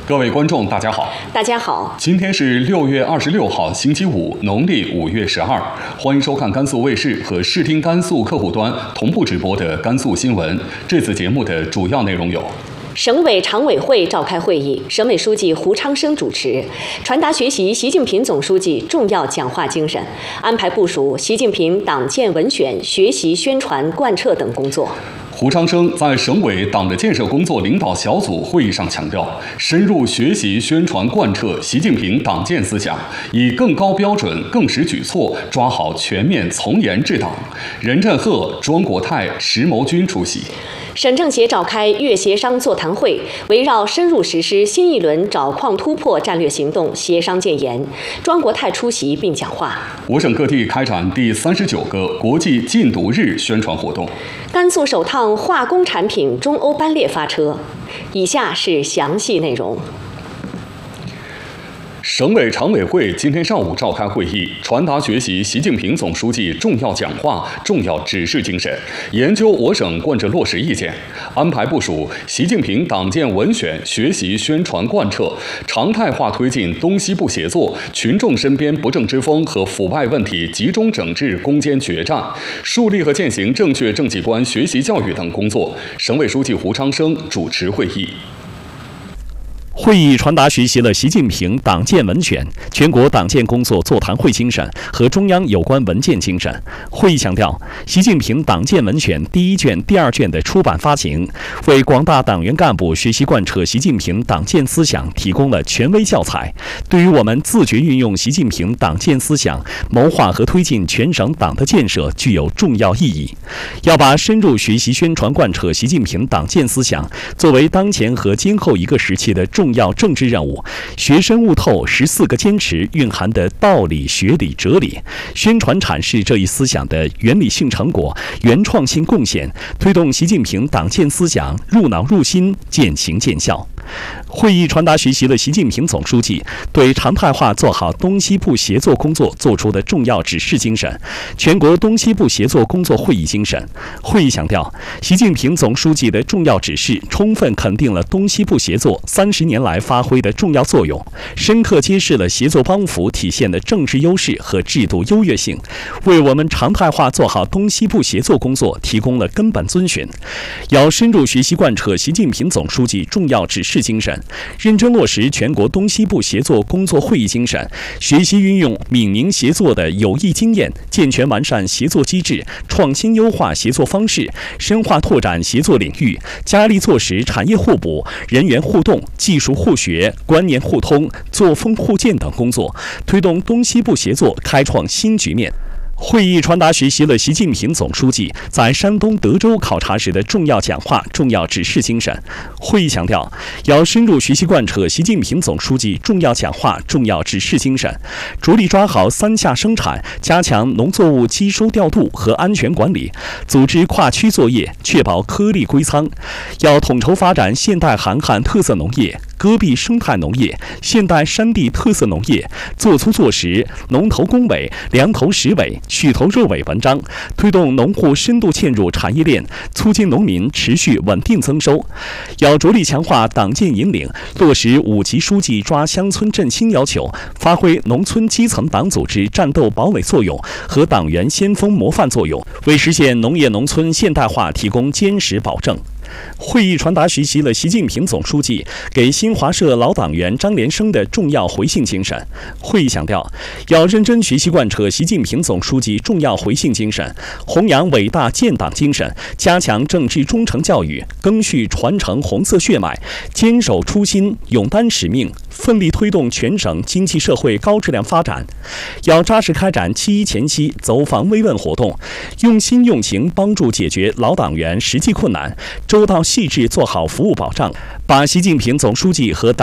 各位观众，大家好。 大家好， 今天是6月26号，星期五，农历5月12。欢迎收看甘肃卫视和视听甘肃客户端同步直播的甘肃新闻。这次节目的主要内容有： 省委常委会召开会议，省委书记胡昌生主持，传达学习习近平总书记重要讲话精神，安排部署习近平党建文选学习宣传贯彻等工作。 胡昌生在省委党的建设工作领导小组会议上强调，深入学习宣传贯彻习近平党建思想，以更高标准、更实举措抓好全面从严治党。任振赫、庄国泰、石谋军出席。 省政协召开粤协商座谈会，围绕深入实施新一轮找矿突破战略行动协商建言。庄国泰出席并讲话。 我省各地开展第39个国际禁毒日宣传活动。 甘肃首趟化工产品中欧班列发车。以下是详细内容。 省委常委会今天上午召开会议，传达学习习近平总书记重要讲话、重要指示精神，研究我省贯彻落实意见，安排部署习近平党建文选学习宣传贯彻，常态化推进东西部协作、群众身边不正之风和腐败问题集中整治攻坚决战，树立和践行正确政绩观学习教育等工作。省委书记胡昌生主持会议。 会议传达学习了习近平党建文选全国党建工作座谈会精神和中央有关文件精神。会议强调，习近平党建文选第1卷、第2卷的出版发行，为广大党员干部学习贯彻习近平党建思想提供了权威教材，对于我们自觉运用习近平党建思想，谋划和推进全省党的建设具有重要意义。要把深入学习宣传贯彻习近平党建思想作为当前和今后一个时期的重要政治任务，学深悟透14个坚持蕴含的道理、学理、哲理，宣传阐释这一思想的原理性成果、原创性贡献，推动习近平党建思想入脑入心、渐行渐效。会议传达学习了习近平总书记对常态化做好东西部协作工作作出的重要指示精神，全国东西部协作工作会议精神。会议强调，习近平总书记的重要指示充分肯定了东西部协作30年来发挥的重要作用，深刻揭示了协作帮扶体现的政治优势和制度优越性，为我们常态化做好东西部协作工作提供了根本遵循。要深入学习贯彻习近平总书记重要指示精神，认真落实全国东西部协作工作会议精神，学习运用闽宁协作的有益经验，健全完善协作机制，创新优化协作方式，深化拓展协作领域，加力做实产业互补、人员互动、技术互学、观念互通、作风互鉴等工作，推动东西部协作开创新局面。会议传达学习了习近平总书记在山东德州考察时的重要讲话、重要指示精神。会议强调，要深入学习贯彻习近平总书记重要讲话、重要指示精神，着力抓好3下生产，加强农作物机收调度和安全管理，组织跨区作业，确保颗粒归仓。要统筹发展现代寒旱特色农业、戈壁生态农业、现代山地特色农业，做粗做实，农头工尾，粮头实尾，畜头肉尾文章，推动农户深度嵌入产业链，促进农民持续稳定增收。要着力强化党建引领，落实5级书记抓乡村振兴要求，发挥农村基层党组织战斗堡垒作用和党员先锋模范作用，为实现农业农村现代化提供坚实保证。会议传达学习了习近平总书记给新华社老党员张连生的重要回信精神。会议强调，要认真学习贯彻习近平总书记重要回信精神，弘扬伟大建党精神，加强政治忠诚教育，赓续传承红色血脉，坚守初心，勇担使命，奋力推动全省经济社会高质量发展。要扎实开展7·1前夕走访慰问活动，用心用情帮助解决老党员实际困难，周到细致做好服务保障，把习近平总书记和党